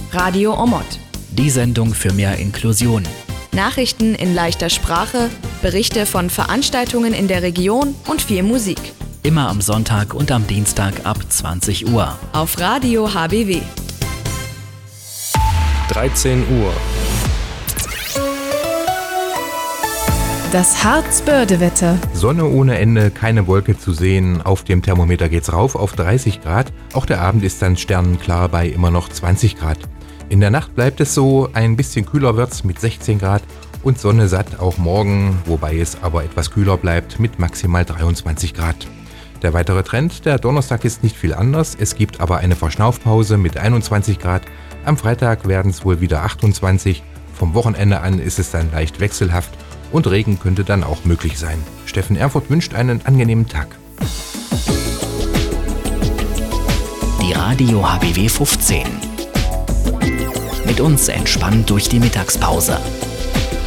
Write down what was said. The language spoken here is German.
Radio Omot. Die Sendung für mehr Inklusion. Nachrichten in leichter Sprache, Berichte von Veranstaltungen in der Region und viel Musik. Immer am Sonntag und am Dienstag ab 20 Uhr. Auf Radio HBW. 13 Uhr. Das Harzbörde-Wetter. Sonne ohne Ende, keine Wolke zu sehen. Auf dem Thermometer geht's rauf auf 30 Grad. Auch der Abend ist dann sternenklar bei immer noch 20 Grad. In der Nacht bleibt es so, ein bisschen kühler wird's mit 16 Grad und Sonne satt auch morgen, wobei es aber etwas kühler bleibt mit maximal 23 Grad. Der weitere Trend, der Donnerstag ist nicht viel anders. Es gibt aber eine Verschnaufpause mit 21 Grad. Am Freitag werden es wohl wieder 28. Vom Wochenende an ist es dann leicht wechselhaft. Und Regen könnte dann auch möglich sein. Steffen Erfurt wünscht einen angenehmen Tag. Die Radio HBW 15. Mit uns entspannt durch die Mittagspause.